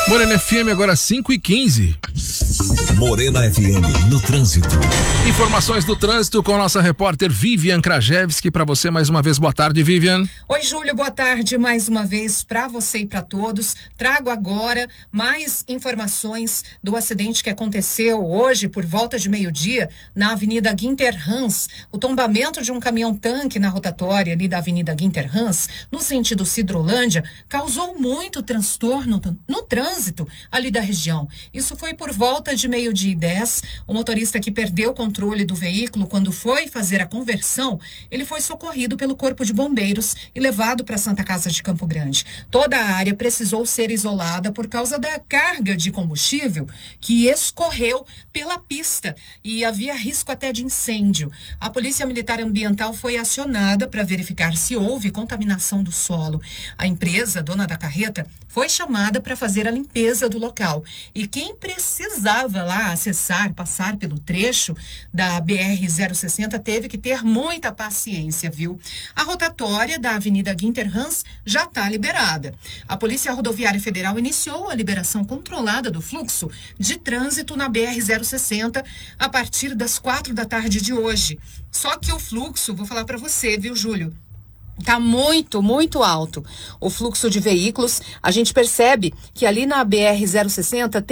Morena FM, agora 5h15. Morena FM, no trânsito. Informações do trânsito com a nossa repórter Vivian Krajewski. Para você mais uma vez, boa tarde, Vivian. Oi, Júlio, boa tarde mais uma vez para você e para todos. Trago agora mais informações do acidente que aconteceu hoje por volta de meio-dia na Avenida Guinter Hans. O tombamento de um caminhão-tanque na rotatória ali da Avenida Guinter Hans, no sentido Sidrolândia, causou muito transtorno no trânsito ali da região. Isso foi por volta de meio-dia e 10. O motorista que perdeu o controle do veículo quando foi fazer a conversão, ele foi socorrido pelo Corpo de Bombeiros e levado para a Santa Casa de Campo Grande. Toda a área precisou ser isolada por causa da carga de combustível que escorreu pela pista e havia risco até de incêndio. A Polícia Militar Ambiental foi acionada para verificar se houve contaminação do solo. A empresa, dona da carreta, foi chamada para fazer a limpeza do local. E quem precisava lá acessar, passar pelo trecho da BR-060 teve que ter muita paciência, viu? A rotatória da Avenida Guinter Hans já está liberada. A Polícia Rodoviária Federal iniciou a liberação controlada do fluxo de trânsito na BR-060 a partir das 4 da tarde de hoje. Só que o fluxo, vou falar para você, viu, Júlio? Tá muito, muito alto. O fluxo de veículos, a gente percebe que ali na BR-060